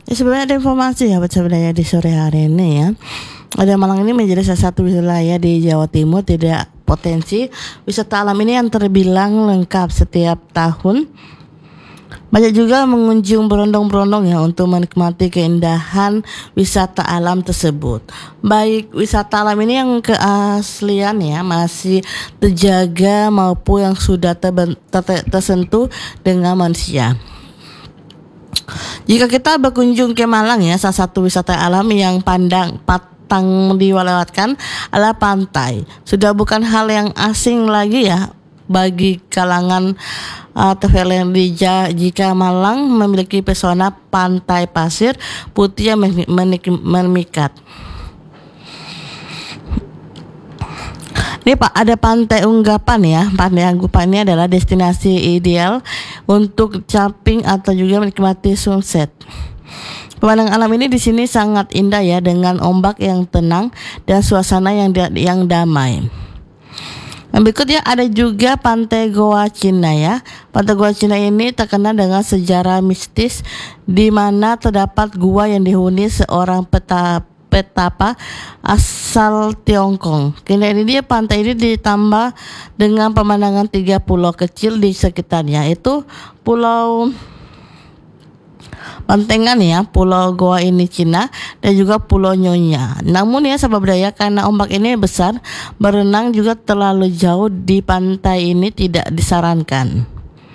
Ya, sebenarnya ada informasi ya sebenarnya di sore hari ini ya. Ada Malang ini menjadi salah satu wilayah di Jawa Timur tidak potensi wisata alam ini yang terbilang lengkap setiap tahun. Banyak juga mengunjung berondong-berondong ya untuk menikmati keindahan wisata alam tersebut. Baik wisata alam ini yang keaslian ya masih terjaga maupun yang sudah tersentuh dengan manusia. Jika kita berkunjung ke Malang ya, salah satu wisata alam yang patang dilewatkan adalah pantai. Sudah bukan hal yang asing lagi ya bagi kalangan traveler jika Malang memiliki pesona pantai pasir putih yang memikat. Ini Pak, ada Pantai Unggapan ya. Pantai Unggapan ini adalah destinasi ideal untuk camping atau juga menikmati sunset. Pemandangan alam ini di sini sangat indah ya, dengan ombak yang tenang dan suasana yang damai. Yang berikutnya ada juga Pantai Goa Cina ya. Pantai Goa Cina ini terkenal dengan sejarah mistis di mana terdapat gua yang dihuni seorang petapa asal Tiongkok. Kemudian ini pantai ini ditambah dengan pemandangan 3 pulau kecil di sekitarnya, yaitu Pulau Bantengan ya, Pulau Goa ini Cina, dan juga Pulau Nyonya. Namun ya sebab daya karena ombak ini besar, berenang juga terlalu jauh di pantai ini tidak disarankan.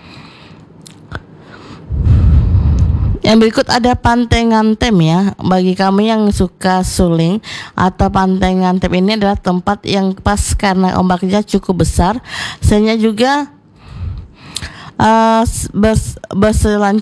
Yang berikut ada Pantai Ngantem ya. Bagi kami yang suka suling atau Pantai Ngantem ini adalah tempat yang pas karena ombaknya cukup besar, sehingga juga berselancar